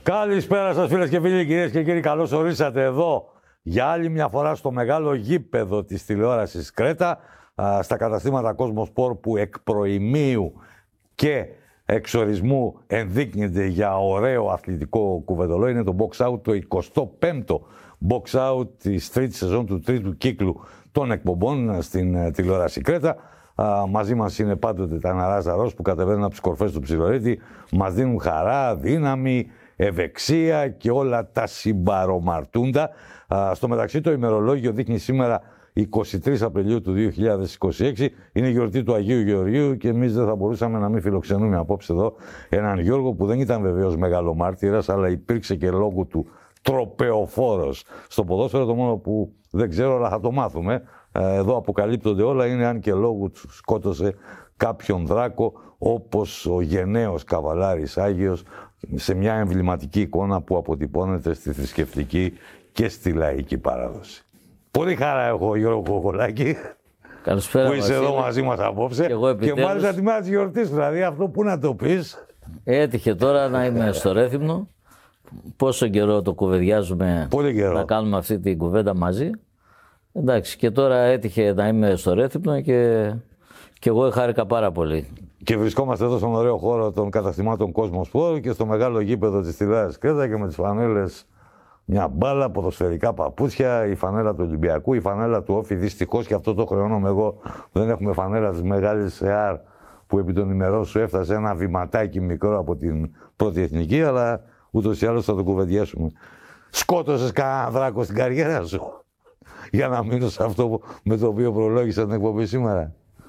Καλησπέρα σας φίλες και φίλοι, κυρίες και κύριοι. Καλώς ορίσατε εδώ για άλλη μια φορά στο μεγάλο γήπεδο της τηλεόρασης Κρέτα, στα καταστήματα Cosmosport που εκ προημίου και εξορισμού ενδείκνυται για ωραίο αθλητικό κουβεντολό. Είναι το Box Out, το 25ο Box Out της τρίτης σεζόν του τρίτου κύκλου των εκπομπών στην τηλεόραση Κρέτα. Μαζί μας είναι πάντοτε τα Ναράζα Ροζ που κατεβαίνουν από τις κορφές του Ψιλορίτη. Μας δίνουν χαρά, δύναμη, ευεξία και όλα τα συμπαρομαρτούντα. Στο μεταξύ το ημερολόγιο δείχνει σήμερα 23 Απριλίου του 2026. Είναι η γιορτή του Αγίου Γεωργίου και εμείς δεν θα μπορούσαμε να μην φιλοξενούμε απόψε εδώ έναν Γιώργο που δεν ήταν βεβαίως μεγαλομάρτυρας, αλλά υπήρξε και λόγω του τροπεοφόρος στο ποδόσφαιρο. Το μόνο που δεν ξέρω, αλλά θα το μάθουμε. Εδώ αποκαλύπτονται όλα, είναι αν και λόγου του σκότωσε κάποιον δράκο, όπως ο γενναίος καβαλάρης Άγιος, σε μια εμβληματική εικόνα που αποτυπώνεται στη θρησκευτική και στη λαϊκή παράδοση. Πολύ χαρά έχω, Γιώργο Κοκολάκη, καλησπέρα, που είσαι εδώ μαζί μας απόψε και μάλιστα τη μέρα της γιορτής, δηλαδή αυτό που να το πεις. Έτυχε τώρα να είμαι στο Ρέθυμνο, πόσο καιρό το κουβεντιάζουμε να κάνουμε αυτή την κουβέντα μαζί. Εντάξει, και τώρα έτυχε να είμαι στο Ρέθυμνο και εγώ χάρηκα πάρα πολύ. Και βρισκόμαστε εδώ στον ωραίο χώρο των καταστημάτων Cosmosport και στο μεγάλο γήπεδο της τηλεόρασης Κρέτα και με τις φανέλες μια μπάλα, ποδοσφαιρικά παπούτσια, η φανέλα του Ολυμπιακού, η φανέλα του Όφη. Δυστυχώς και αυτό το χρεώνομαι εγώ, δεν έχουμε φανέλα της μεγάλης ΕΑΡ που επί των ημερών σου έφτασε ένα βηματάκι μικρό από την πρώτη εθνική, αλλά ούτως ή άλλως θα το κουβεντιάσουμε. Σκότωσες κανένα δράκο στην καριέρα σου, για να μείνω σε αυτό με το οποίο προλόγησα την εκπομπή σήμερα?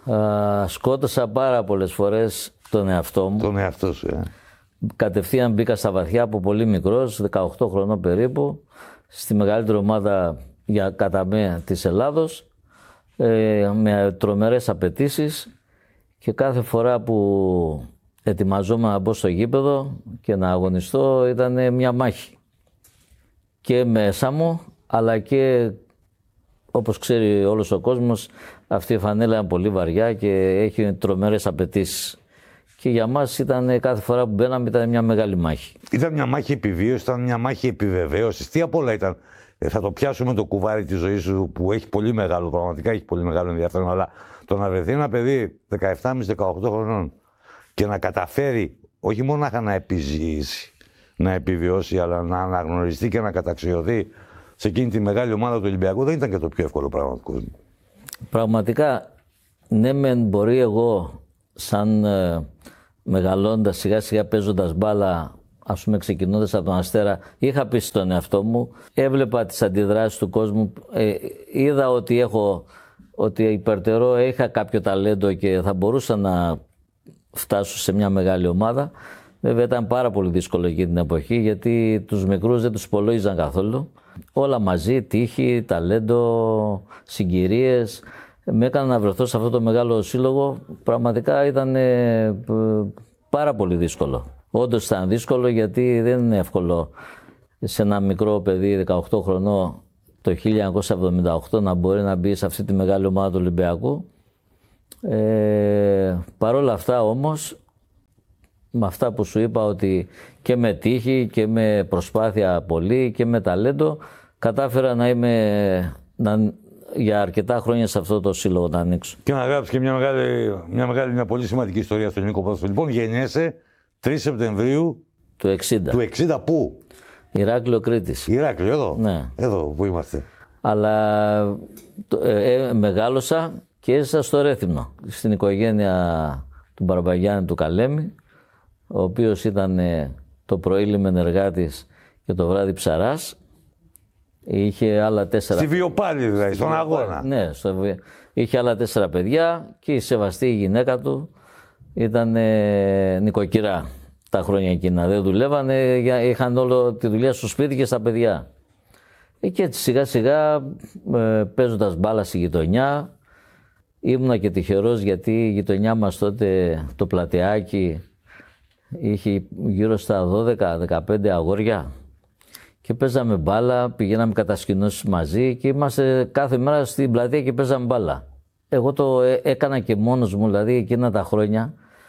Σκότωσα πάρα πολλές φορές τον εαυτό μου. Τον εαυτό σου, Κατευθείαν μπήκα στα βαθιά από πολύ μικρός, 18 χρονών περίπου, στη μεγαλύτερη ομάδα κατά με της Ελλάδος, με τρομερές απαιτήσεις, και κάθε φορά που ετοιμαζόμουν να μπω στο γήπεδο και να αγωνιστώ ήταν μια μάχη. Και μέσα μου, αλλά και όπως ξέρει όλος ο κόσμος, αυτή η φανέλα είναι πολύ βαριά και έχει τρομερές απαιτήσεις. Και για μας ήταν κάθε φορά που μπαίναμε ήταν μια μεγάλη μάχη. Ήταν μια μάχη επιβίωσης, ήταν μια μάχη επιβεβαίωσης. Τι απ' όλα ήταν? Θα το πιάσουμε το κουβάρι της ζωής σου που έχει πολύ μεγάλο, πραγματικά έχει πολύ μεγάλο ενδιαφέρον, αλλά το να βρεθεί ένα παιδί 17,5-18 χρονών και να καταφέρει όχι μόνο να επιζήσει, να επιβιώσει, αλλά να αναγνωριστεί και να καταξιωθεί σε εκείνη τη μεγάλη ομάδα του Ολυμπιακού, δεν ήταν και το πιο εύκολο πράγμα του κόσμου. Πραγματικά, ναι μεν μπορεί εγώ σαν μεγαλώντας, σιγά σιγά παίζοντας μπάλα, ας πούμε ξεκινώντας από τον Αστέρα, είχα πει στον εαυτό μου, έβλεπα τις αντιδράσεις του κόσμου, είδα ότι υπερτερώ, είχα κάποιο ταλέντο και θα μπορούσα να φτάσω σε μια μεγάλη ομάδα. Βέβαια ήταν πάρα πολύ δύσκολο εκείνη την εποχή, γιατί τους μικρούς δεν τους υπολόγιζαν καθόλου. Όλα μαζί, τύχη, ταλέντο, συγκυρίες, με έκαναν να βρεθώ σε αυτό το μεγάλο σύλλογο. Πραγματικά ήταν πάρα πολύ δύσκολο. Όντως ήταν δύσκολο, γιατί δεν είναι εύκολο σε ένα μικρό παιδί 18 χρονών το 1978 να μπορεί να μπει σε αυτή τη μεγάλη ομάδα του Ολυμπιακού. Παρ' όλα αυτά όμως, με αυτά που σου είπα, ότι και με τύχη και με προσπάθεια πολύ και με ταλέντο, κατάφερα να είμαι για αρκετά χρόνια σε αυτό το σύλλογο να ανοίξω. Και να γράψεις και μια πολύ σημαντική ιστορία στο ελληνικό ποδόσφαιρο. Λοιπόν, γεννιέσαι 3 Σεπτεμβρίου του 60. Του 60 πού? Ηράκλειο Κρήτης. Ηράκλειο, εδώ. Ναι. Εδώ που είμαστε. Αλλά μεγάλωσα και έζησα στο Ρέθυμνο, στην οικογένεια του Μπαρμπαγιάννη του Καλέμη, ο οποίος ήταν το πρωί λιμενεργάτης και το βράδυ ψαράς. Είχε άλλα 4... Στη Βιοπάλη δηλαδή, στον αγώνα. Ναι, είχε άλλα 4 παιδιά και η σεβαστή γυναίκα του ήταν νοικοκυρά τα χρόνια εκείνα. Δεν δουλεύανε, είχαν όλο τη δουλειά στο σπίτι και στα παιδιά. Και έτσι σιγά σιγά παίζοντας μπάλα στη γειτονιά, ήμουνα και τυχερός, γιατί η γειτονιά μας τότε, το Πλατεάκι, είχε γύρω στα 12-15 αγόρια και παίζαμε μπάλα, πηγαίναμε κατασκηνώσεις μαζί και είμαστε κάθε μέρα στην πλατεία και παίζαμε μπάλα. Εγώ το έκανα και μόνος μου, δηλαδή εκείνα τα χρόνια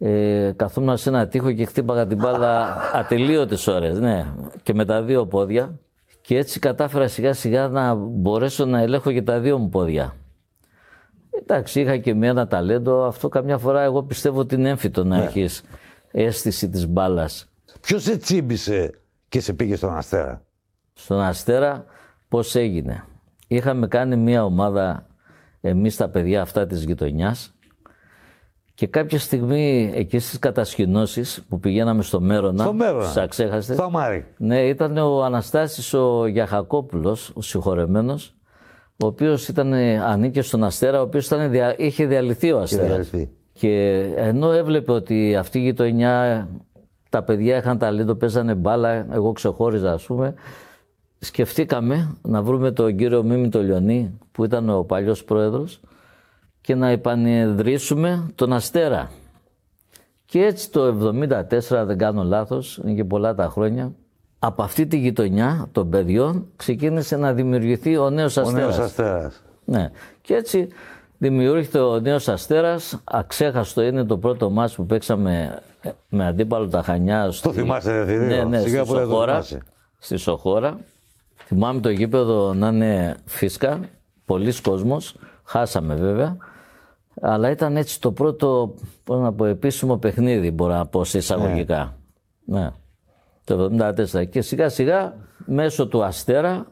Καθόμουν σε ένα τοίχο και χτύπαγα την μπάλα ατελείωτες ώρες, ναι, και με τα δύο πόδια. Και έτσι κατάφερα σιγά σιγά να μπορέσω να ελέγχω και τα δύο μου πόδια. Εντάξει, είχα και ένα ταλέντο. Αυτό καμιά φορά εγώ πιστεύω ότι είναι έμφυτο να έχεις αίσθηση της μπάλας. Ποιος σε τσίμπησε και σε πήγε στον Αστέρα? Στον Αστέρα πώς έγινε? Είχαμε κάνει μια ομάδα εμείς τα παιδιά αυτά της γειτονιάς και κάποια στιγμή εκεί στις κατασκηνώσεις που πηγαίναμε στο Μέρονα, στους αξέχαστες, στο Μάρι. Ναι, ήταν ο Αναστάσης ο Γιαχακόπουλος, ο συγχωρεμένος, ο οποίος ανήκε στον Αστέρα, ο οποίος είχε διαλυθεί ο Αστέρας. Και ενώ έβλεπε ότι αυτή η γειτονιά, τα παιδιά είχαν ταλέντο, παίζανε μπάλα, εγώ ξεχώριζα ας πούμε, σκεφτήκαμε να βρούμε τον κύριο Μίμη τον Λιονί, που ήταν ο παλιός πρόεδρος, και να επανειδρύσουμε τον Αστέρα. Και έτσι το 1974, δεν κάνω λάθος, είναι και πολλά τα χρόνια, από αυτή τη γειτονιά των παιδιών ξεκίνησε να δημιουργηθεί ο Νέος Αστέρας. Ο Νέος Αστέρας. Ναι. Και έτσι δημιουργήθηκε ο Νέος Αστέρας. Αξέχαστο είναι το πρώτο μάτς που παίξαμε με αντίπαλο τα Χανιά. Το θυμάσαι, δεν ναι, στη Σοχώρα. Θυμάμαι το γήπεδο να είναι φίσκα, πολλής κόσμος. Χάσαμε βέβαια. Αλλά ήταν έτσι το πρώτο, επίσημο παιχνίδι, μπορώ να πω σε εισαγωγικά. Ναι. Το 1974. Και σιγά σιγά μέσω του Αστέρα,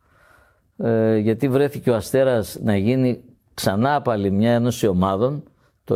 γιατί βρέθηκε ο Αστέρας να γίνει ξανά πάλι μια ένωση ομάδων το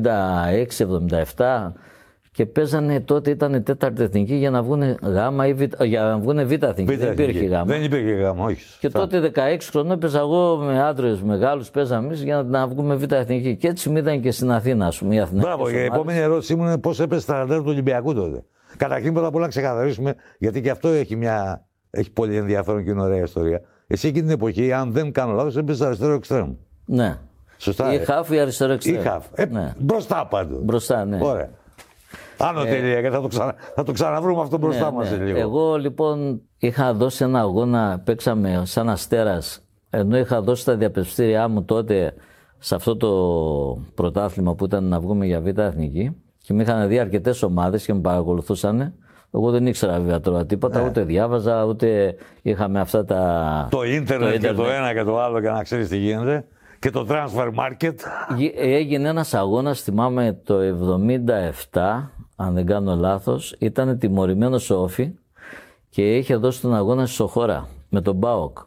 76-77 και παίζανε, τότε ήταν τέταρτη εθνική για να βγουν γάμα ή για να βγουν β' εθνική. Δεν υπήρχε γάμα. Δεν υπήρχε γάμα, όχι. Και τότε 16 χρονών παίζα εγώ με άντρες μεγάλους, παίζαμε εμείς για να βγούμε β' εθνική. Και έτσι με είδαν και στην Αθήνα, ας πούμε. Μπράβο, η επόμενη ερώτησή μου είναι πώς έπαιζε στα ραντέρ του Ολυμπιακού τότε. Καταρχήν πρώτα απ' όλα να ξεκαθαρίσουμε, γιατί και αυτό έχει πολύ ενδιαφέρον και είναι ωραία ιστορία. Εσύ εκείνη την εποχή, αν δεν κάνω λάθος, έπαιζε αριστερό εξτρέμ. Ναι. Σωστά. Ή χαφ ή αριστερό εξτρέμ. Ναι. Μπροστά πάντως. Μπροστά, ναι. Ωραία. Άνω τελεία και θα το ξαναβρούμε αυτό μπροστά μας λίγο. Εγώ λοιπόν είχα δώσει ένα αγώνα, παίξαμε σαν Αστέρας, ενώ είχα δώσει τα διαπιστήριά μου τότε σε αυτό το πρωτάθλημα που ήταν να βγούμε για β' εθνική και με είχαν δει αρκετές ομάδες και με παρακολουθούσαν. Εγώ δεν ήξερα βέβαια τώρα τίποτα, ούτε διάβαζα, ούτε είχαμε αυτά τα... Το ίντερνετ και το ένα και το άλλο, και να ξέρεις τι γίνεται. Και το transfer market. Έγινε ένας αγώνας, θυμάμαι το 77, αν δεν κάνω λάθος, ήταν τιμωρημένος ο Όφη και είχε δώσει τον αγώνα στη Σοχώρα με τον ΠΑΟΚ.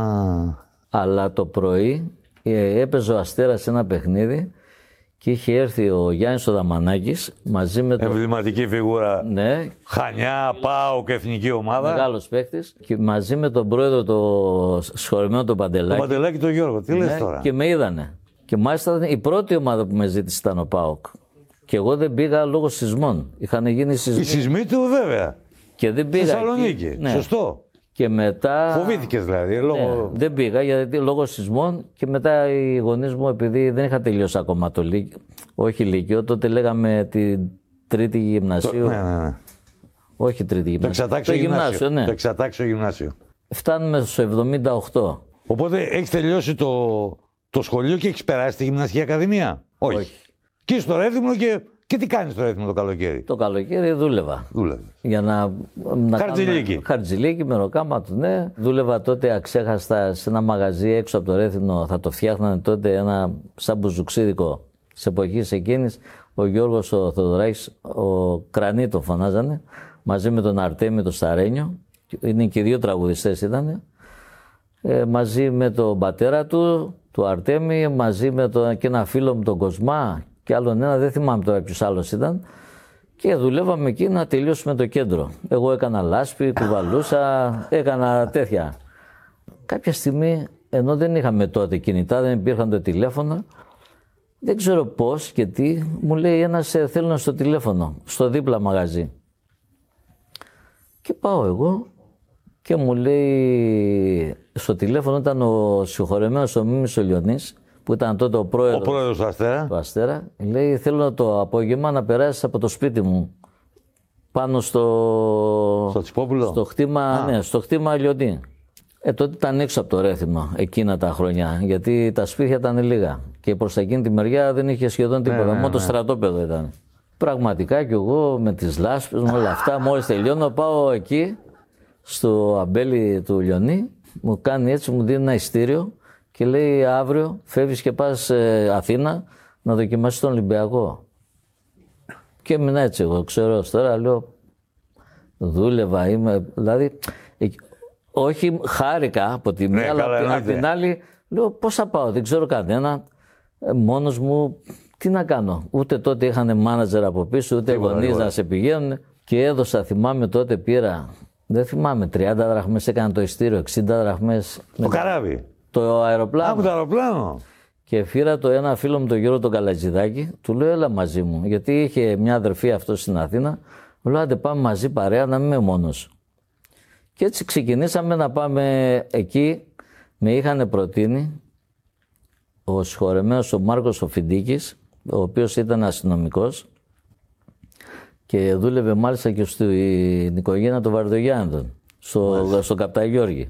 Αλλά το πρωί έπαιζε ο Αστέρας ένα παιχνίδι και είχε έρθει ο Γιάννης ο Δαμανάκης μαζί με τον... Εμβληματική φιγούρα. Ναι. Χανιά, ΠΑΟΚ, εθνική ομάδα. Μεγάλος παίκτης. Και μαζί με τον πρόεδρο, το συγχωρεμένο τον Παντελάκη. Τον Παντελάκη τον Γιώργο. Τι λες τώρα? Και με είδανε. Και μάλιστα η πρώτη ομάδα που με ζήτησε ήταν ο ΠΑΟΚ. Και εγώ δεν πήγα λόγω σεισμών. Είχαν γίνει σεισμοί. Οι σεισμοί του βέβαια. Και δεν πήγα. Θεσσαλονίκη. Ναι. Σωστό. Και μετά... Φοβήθηκες δηλαδή. Λόγω... Ναι, δεν πήγα γιατί λόγω σεισμών και μετά οι γονείς μου, επειδή δεν είχα τελειώσει ακόμα το Λύκειο, όχι Λύκειο, τότε λέγαμε την τρίτη γυμνασίου. Ναι. Όχι τρίτη γυμνασίου. Το γυμνάσιο. Ναι. Το εξατάξιο γυμνάσιο. Φτάνουμε στο 78. Οπότε έχεις τελειώσει το σχολείο και έχεις περάσει τη γυμναστική ακαδημία? Όχι. Και στο Ρέθυμνο και τι κάνεις στο Ρέθυμνο το καλοκαίρι? Το καλοκαίρι δούλευα. Για να Χαρτζηλίκι. Χαρτζηλίκι με ροκάματο, ναι. Δούλευα τότε αξέχαστα σε ένα μαγαζί έξω από το Ρέθυμνο. Θα το φτιάχνανε τότε ένα σαν μπουζουξίδικο της εποχής εκείνης. Ο Γιώργος ο Θοδωράκης, ο Κρανή τον φωνάζανε, μαζί με τον Αρτέμι τον Σταρένιο. Είναι και δύο τραγουδιστές ήταν. Μαζί με τον πατέρα του Αρτέμι, μαζί με και ένα φίλο μου τον Κοσμά και άλλον ένα, δεν θυμάμαι τώρα ποιος άλλος ήταν. Και δουλεύαμε εκεί να τελειώσουμε το κέντρο. Εγώ έκανα λάσπη, κουβαλούσα, έκανα τέτοια. Κάποια στιγμή, ενώ δεν είχαμε τότε κινητά, δεν υπήρχαν το τηλέφωνο, δεν ξέρω πώς και τι, μου λέει ένας θέλω στο τηλέφωνο, στο δίπλα μαγαζί. Και πάω εγώ και μου λέει, στο τηλέφωνο ήταν ο συγχωρεμένος ο Μίμης ο Λιονής, που ήταν τότε ο πρόεδρος του Αστέρα. Λέει, θέλω το απόγευμα να περάσεις από το σπίτι μου πάνω στο χτήμα, ναι, στο χτήμα Λιονή. Τότε ήταν έξω από το Ρέθυμνο εκείνα τα χρόνια, γιατί τα σπίτια ήταν λίγα και προς εκείνη τη μεριά δεν είχε σχεδόν τίποτα, μόνο το στρατόπεδο ήταν. πραγματικά κι εγώ με τις λάσπες μου όλα αυτά, μόλις τελειώνω πάω εκεί στο αμπέλι του Λιονί, μου κάνει έτσι, μου δίνει ένα ειστήριο και λέει αύριο φεύγεις και πας Αθήνα να δοκιμάσεις τον Ολυμπιακό. Και έμεινα έτσι εγώ, ξέρω τώρα, λέω δούλευα, δηλαδή όχι χάρηκα από τη μία, αλλά από την άλλη λέω πώς θα πάω, δεν ξέρω κανένα, μόνος μου τι να κάνω. Ούτε τότε είχαν μάνατζερ από πίσω, ούτε γονείς να σε πηγαίνουν. Και έδωσα, θυμάμαι τότε πήρα, δεν θυμάμαι, 30 δραχμές έκανε το ειστήριο, 60 δραχμές. Το καράβι. Το αεροπλάνο. Από το αεροπλάνο. Και φύρα το ένα φίλο μου, τον Γιώργο τον Καλατζηδάκη, του λέω έλα μαζί μου, γιατί είχε μια αδερφή αυτό στην Αθήνα. Μου λέω άντε πάμε μαζί παρέα να μην είμαι μόνος. Και έτσι ξεκινήσαμε να πάμε εκεί. Με είχαν προτείνει ο συγχωρεμένος ο Μάρκος ο Φιντίκης, ο οποίος ήταν αστυνομικός και δούλευε μάλιστα και στην οικογένεια των Βαρδογιάννητων, στο Καπταγιώργη.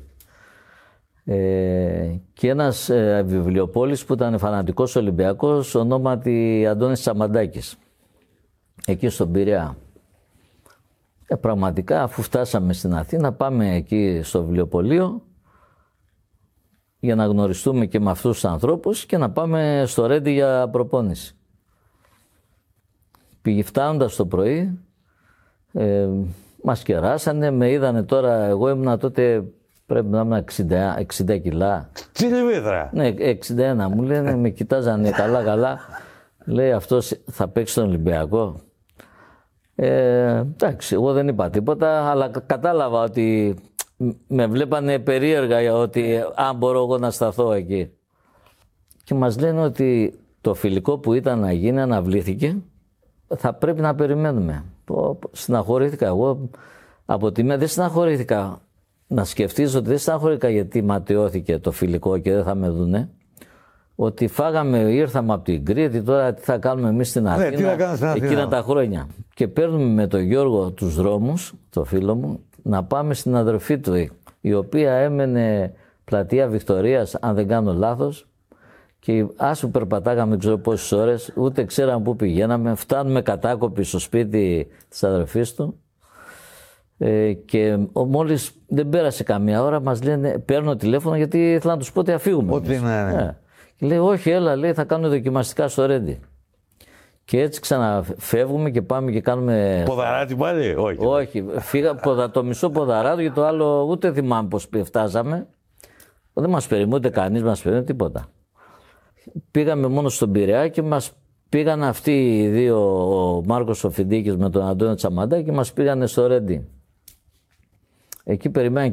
Και ένας βιβλιοπόλης που ήταν φανατικός Ολυμπιακός, ονόματι Αντώνης Τσαμαντάκης, εκεί στον Πειραιά. Πραγματικά αφού φτάσαμε στην Αθήνα πάμε εκεί στο βιβλιοπωλείο για να γνωριστούμε και με αυτούς τους ανθρώπους και να πάμε στο Ρέντι για προπόνηση. Φτάνοντας το πρωί, μας κεράσανε, με είδανε τώρα, εγώ ήμουνα τότε, πρέπει να ήμουν 60 κιλά. Τσιλιβίδρα. Ναι, 61 μου λένε, με κοιτάζανε καλά. Λέει αυτός θα παίξει τον Ολυμπιακό. Εντάξει, εγώ δεν είπα τίποτα, αλλά κατάλαβα ότι με βλέπανε περίεργα ότι αν μπορώ εγώ να σταθώ εκεί. Και μας λένε ότι το φιλικό που ήταν να γίνει αναβλήθηκε, θα πρέπει να περιμένουμε. Συναχωρήθηκα εγώ, από τη μία δεν συναχωρήθηκα, να σκεφτείς ότι δεν συναχωρήθηκα γιατί ματαιώθηκε το φιλικό και δεν θα με δουνε. Ότι ήρθαμε από την Κρήτη, τώρα τι θα κάνουμε εμείς στην Αθήνα, εκείνα τα χρόνια. Και παίρνουμε με τον Γιώργο τους δρόμους, το φίλο μου, να πάμε στην αδερφή του, η οποία έμενε πλατεία Βικτωρίας, αν δεν κάνω λάθος, και άσου περπατάγαμε δεν ξέρω πόσες ώρες, ούτε ξέραμε πού πηγαίναμε, φτάνουμε κατάκοποι στο σπίτι της αδερφής του και μόλις δεν πέρασε καμία ώρα μας λένε, παίρνω τηλέφωνο γιατί ήθελα να τους πω ότι αφήγουμε. Ότι ναι. Και λέει όχι έλα, λέει θα κάνουμε δοκιμαστικά στο Ρέντι. Και έτσι ξαναφεύγουμε και πάμε και κάνουμε... Ποδαράτη πάλι, όχι. Όχι, το μισό ποδαράτο και το άλλο ούτε θυμάμαι πώς φτάσαμε. Δεν μας περίμενε ούτε κανείς, μας περίμενε τίποτα. Πήγαμε μόνο στον Πειραιά και μας πήγαν αυτοί οι δύο, ο Μάρκος ο Φιντίκης με τον Αντώνη Τσαμαντάκη και μας πήγανε στο Ρέντι. Εκεί περιμέναν